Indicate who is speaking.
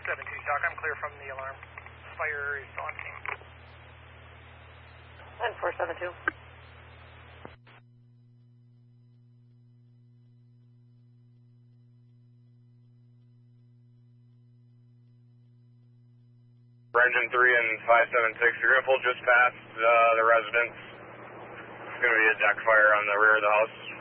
Speaker 1: 472 Talk, I'm clear from the alarm. Fire is on scene.
Speaker 2: And 472.
Speaker 3: Engine 3 and 576, you're going to pull just past the residence. It's going to be a deck fire on the rear of the house.